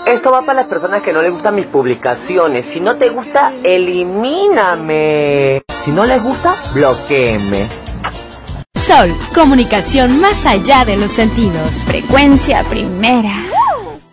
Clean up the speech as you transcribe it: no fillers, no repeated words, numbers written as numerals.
Esto va para las personas que no les gustan mis publicaciones. Si no te gusta, elimíname. Si no les gusta, bloquéeme. Sol, comunicación más allá de los sentidos. Frecuencia primera.